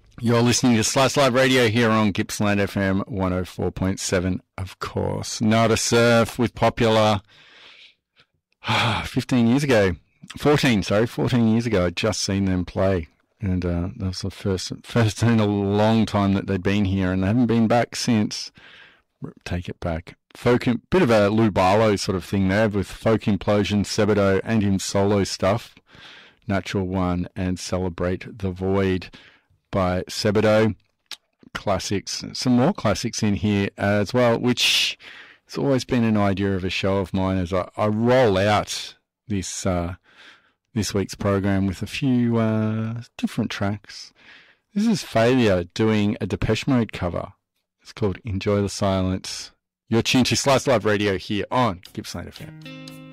You're listening to Slice Live Radio here on Gippsland FM 104.7, of course. Nada Surf with Popular 14 years ago. I'd just seen them play. And that was the first in a long time that they'd been here, and they haven't been back since. Take it back. Bit of a Lou Barlow sort of thing there with Folk Implosion, Sebadoh, and his solo stuff. Natural One and Celebrate the Void by Sebadoh. Classics. Some more classics in here as well, which has always been an idea of a show of mine as I roll out this week's program with a few different tracks. This is Failure doing a Depeche Mode cover. It's called Enjoy the Silence. You're tuned to Slice Live Radio here on Gippsland FM.